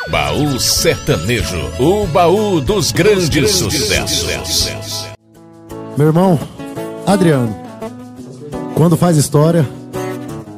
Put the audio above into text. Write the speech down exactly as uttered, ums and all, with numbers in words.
Baú Sertanejo, o baú dos grandes, grandes sucessos. Meu irmão, Adriano, quando faz história,